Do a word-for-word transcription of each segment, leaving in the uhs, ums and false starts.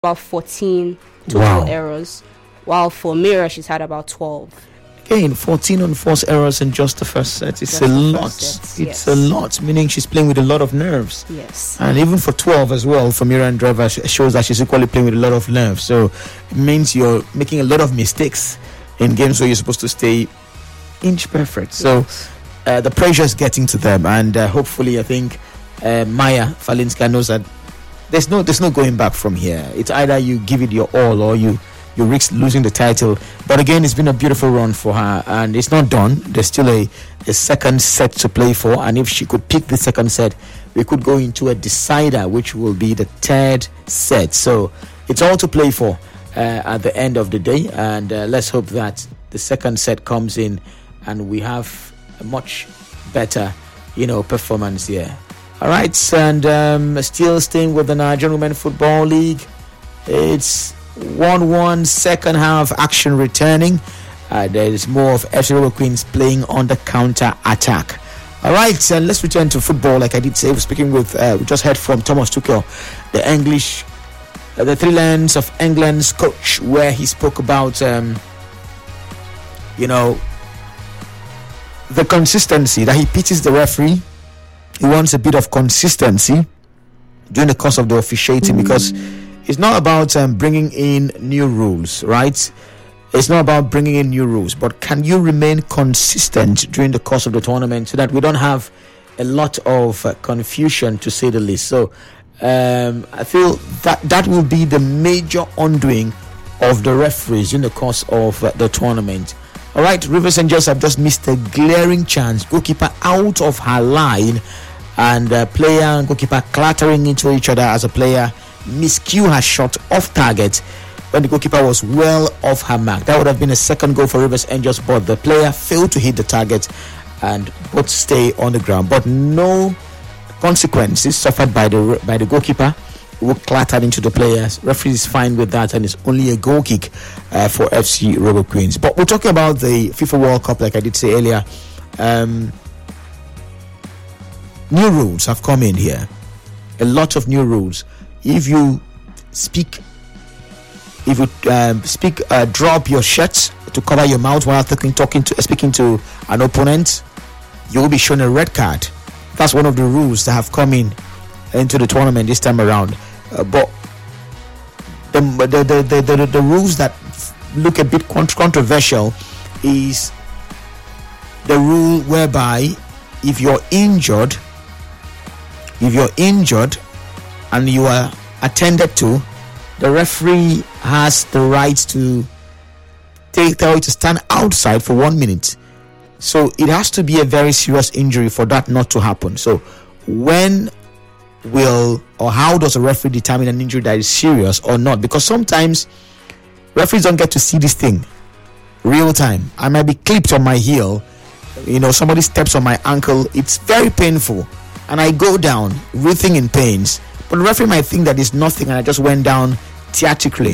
about fourteen total Wow. errors, while for Mira she's had about twelve. Again, fourteen unforced errors in just the first set. It's Just a the lot. first set, It's yes. a lot, meaning she's playing with a lot of nerves. Yes. And even for twelve as well, for Mira Andreeva, sh- shows that she's equally playing with a lot of nerves. So it means you're making a lot of mistakes in games where you're supposed to stay inch perfect. So uh, the pressure is getting to them, and uh, hopefully, I think uh, Maya Falinska knows that there's no there's no going back from here. It's either you give it your all or you you risk losing the title. But again, it's been a beautiful run for her, and it's not done. There's still a, a second set to play for, and if she could pick the second set, we could go into a decider, which will be the third set. So it's all to play for uh, at the end of the day, and uh, let's hope that the second set comes in and we have a much better, you know, performance here. All right, and um, still staying with the Nigerian Women Football League, it's one one second half action returning. Uh, there is more of F C Robo Queens playing on the counter attack. All right, and let's return to football. Like I did say, we're speaking with, uh, we just heard from Thomas Tuchel, the English, uh, the Three Lions of England's coach, where he spoke about, um, you know, the consistency, that he pities the referee. He wants a bit of consistency during the course of the officiating, because it's not about um, bringing in new rules, right? It's not about bringing in new rules, but can you remain consistent during the course of the tournament so that we don't have a lot of uh, confusion, to say the least? So um, I feel that that will be the major undoing of the referees in the course of uh, the tournament. All right, Rivers Angels have just missed a glaring chance. Goalkeeper out of her line, and uh, player and goalkeeper clattering into each other as a player miscue her shot off target when the goalkeeper was well off her mark. That would have been a second goal for Rivers Angels, but the player failed to hit the target and both stay on the ground. But no consequences suffered by the by the goalkeeper who clattered into the players. Referee is fine with that, and it's only a goal kick uh, for F C Robo Queens. But we're talking about the FIFA World Cup, like I did say earlier. Um, new rules have come in here. A lot of new rules. If you speak, if you um, speak, uh, drop your shirt to cover your mouth while talking, talking to, speaking to an opponent, you will be shown a red card. That's one of the rules that have come in into the tournament this time around. Uh, but the the, the the the the rules that look a bit controversial is the rule whereby if you're injured, if you're injured and you are attended to, the referee has the right to take tell you to stand outside for one minute. So it has to be a very serious injury for that not to happen. So when will or how does a referee determine an injury that is serious or not? Because sometimes referees don't get to see this thing real time. I might be clipped on my heel, you know, somebody steps on my ankle, it's very painful, and I go down writhing in pains, but the referee might think that it's nothing and I just went down theatrically.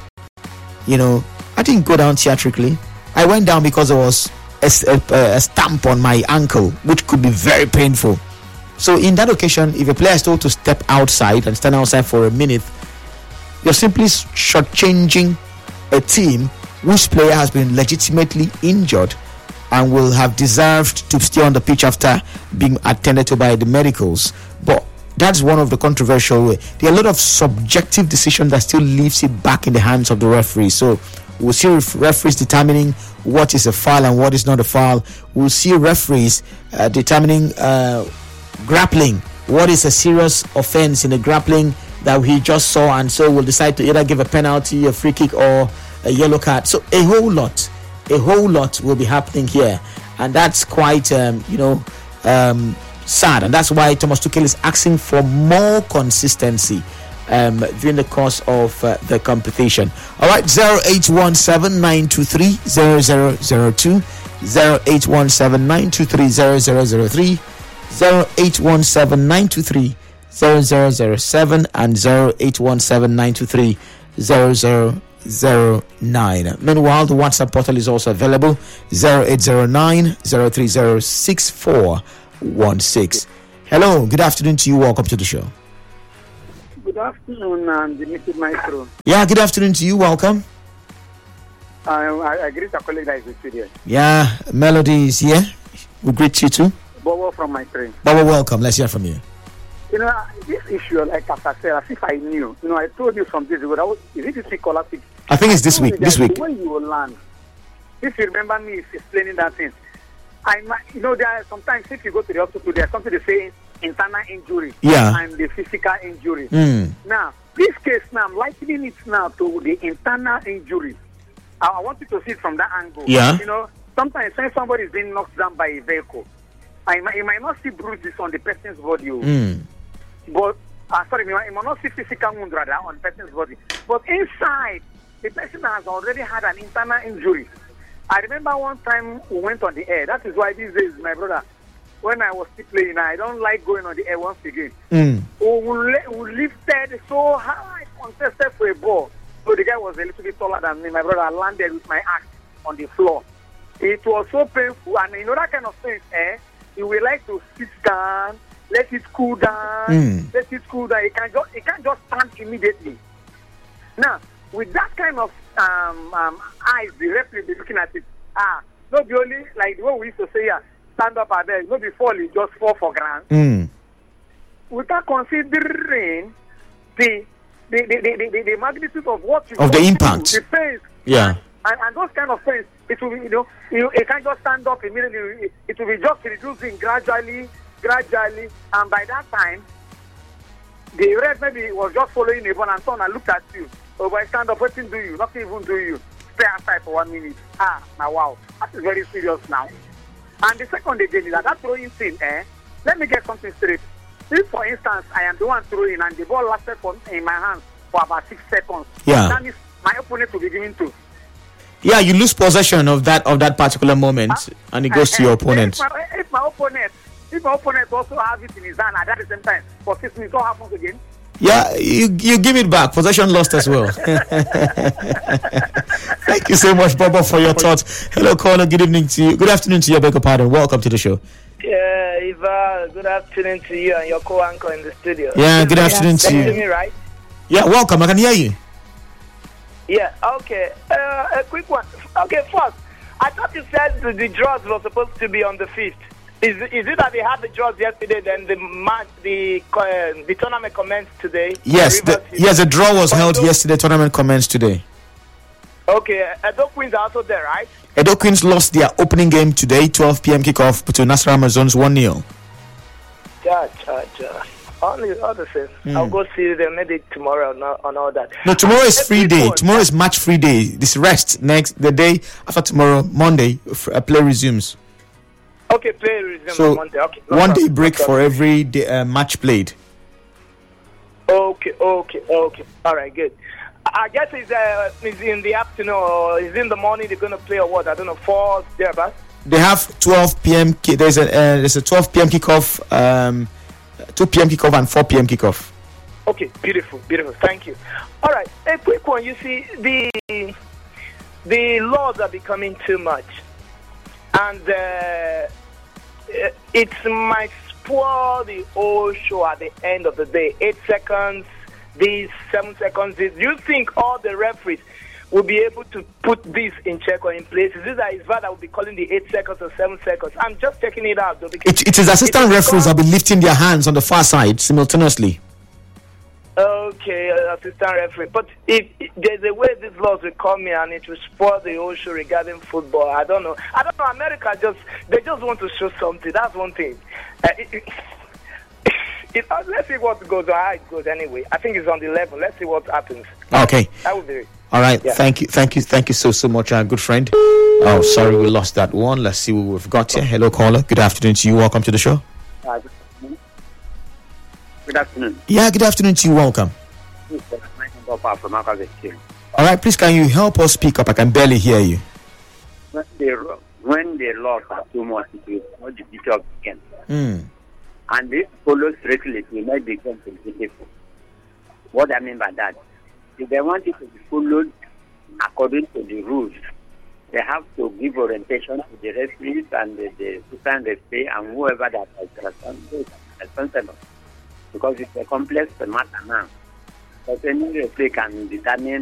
You know, I didn't go down theatrically. I went down because there was a, a, a stamp on my ankle, which could be very painful. So in that occasion, if a player is told to step outside and stand outside for a minute, you're simply shortchanging a team whose player has been legitimately injured and will have deserved to stay on the pitch after being attended to by the medicals. But that's one of the controversial way. There are a lot of subjective decisions that still leaves it back in the hands of the referee. So we'll see referees determining what is a foul and what is not a foul. We'll see referees uh, determining uh, grappling, what is a serious offense in the grappling that he just saw, and so we'll decide to either give a penalty, a free kick, or a yellow card. So a whole lot, a whole lot will be happening here, and that's quite, um, you know, um, sad, and that's why Thomas Tuchel is asking for more consistency um, during the course of uh, the competition. All right, zero eight one seven nine two three zero zero zero two, zero eight one seven nine two three zero zero zero three, zero eight one seven nine two three zero zero zero seven, and zero eight one seven nine two three zero zero zero nine. Meanwhile, the WhatsApp portal is also available, zero eight zero nine zero three zero six four one six. Hello, good afternoon to you. Welcome to the show. good afternoon, and um, Mister Maestro. Yeah, good afternoon to you. Welcome. I, I, I greet a colleague that is with you there. Yeah, Melody is here. We greet you too. Bobo from my train. Bobo, welcome. Let's hear from you. You know, this issue, like as I said, as if I knew. You know, I told you from this ago. That was, is it this week or last week? I think it's this week. This week. When you will learn, if you remember me explaining that thing, I might, you know, there are sometimes if you go to the hospital, there's something they say internal injury. Yeah. And the physical injury. Mm. Now, this case now, I'm likening it now to the internal injury. I, I want you to see it from that angle. Yeah. You know, sometimes when somebody is being knocked down by a vehicle, I might, you might not see bruises on the person's body. Mm. But, uh, sorry, you might, you might not see physical wound rather on the person's body. But inside, the person has already had an internal injury. I remember one time we went on the air. That is why these days, my brother, when I was still playing, I don't like going on the air once again. Mm. We, we lifted so high, contested for a ball. So the guy was a little bit taller than me. My brother, I landed with my axe on the floor. It was so painful. And you know that kind of thing, eh? You will like to sit down, let it cool down, Mm. let it cool down. You can't just, it can't just stand immediately. Now, with that kind of um, um, eyes, the referee be looking at it. Ah, not the only, like the way we used to say, yeah, stand up at there, not be fall, you just fall for ground. Mm. Without considering the the, the, the, the, the magnitude of what you Of the impact. the pain, Yeah. and, and those kind of things, it will be, you know, you, you can't just stand up immediately. It, it will be just reducing gradually, gradually, and by that time, the ref maybe was just following a ball and son and looked at you. Oh, boy, stand up, what do you? Nothing even do you. Stay aside for one minute. Ah, now wow, that is very serious now. And the second again is that that throwing thing, eh? Let me get something straight. If, for instance, I am the one throwing and the ball lasted for, in my hands for about six seconds, Yeah. that means my opponent will be giving to. Yeah, you lose possession of that of that particular moment, and it goes to your opponent. If my, if my opponent, if my opponent also has it in his hand at the same time for six minutes, what happens again? Yeah, you you give it back. Possession lost as well. Thank you so much, Bobo, for your thoughts. Hello, caller. Good evening to you. Good afternoon to you, beg your pardon. Welcome to the show. Yeah, Eva, good afternoon to you and your co-anchor in the studio. Yeah, good afternoon to Can you hear you. me right? Yeah, welcome. I can hear you. Yeah, okay. Uh, a quick one. Okay, first, I thought you said the, the draws were supposed to be on the fifth. Is is it that they had the draws yesterday, then the match, the uh, the tournament commenced today? Yes, the, yes. The draw was held Although- yesterday. Tournament commenced today. Okay, Edo Queens are also there, right? Edo Queens lost their opening game today, twelve p.m. kickoff to Nasser Amazons one nil. Ja, ja, ja. All the other things. I'll go see them maybe tomorrow and all, and all that. No, tomorrow is Let's free move day. on. Tomorrow is match free day. This rest next the day after tomorrow, Monday, f- uh, play resumes. Okay, play resume So on Monday. Okay, no one day problem, break no for problem. every day, uh, match played. Okay, okay, okay. All right, good. I guess it's, uh, it's in the afternoon or is in the morning they're going to play or what? I don't know, four, thereabouts. They have twelve p.m. Ki- there's a uh, there's a twelve p.m. kickoff, um, two p.m. kickoff, and four p.m. kickoff. Okay, beautiful, beautiful. Thank you. All right, a quick one. You see, the the laws are becoming too much, and uh, it might spoil the whole show at the end of the day. Eight seconds, these seven seconds. This. Do you think all the referees will be able to put this in check or in place? Is it that it's that will be calling the eight seconds or seven seconds? I'm just checking it out though. Because It, it is assistant it referees become- have been lifting their hands on the far side simultaneously. Okay, uh, assistant referee. But if, if there's a way these laws will come in and it will spoil the whole show regarding football, I don't know. I don't know. America just they just want to show something. That's one thing. Uh, it, it, it, uh, let's see what goes on. How it goes anyway. I think it's on the level. Let's see what happens. Okay. That would be it. All right. Yeah. Thank you. Thank you. Thank you so so much, our good friend. Oh, sorry, we lost that one. Let's see what we've got here. Hello, caller. Good afternoon to you. Welcome to the show. Uh, good afternoon. Yeah. Good afternoon to you. Welcome. From All right. Please, can you help us speak up? I can barely hear you. When they when they lost are too much, it will not the beat up again. Mm. And this follows strictly, it will not become beautiful. What I mean by that, if they want it to be followed according to the rules, they have to give orientation to the referees and the, the assistant referee and whoever that is responsible. Because it's a complex matter now. But any replay can determine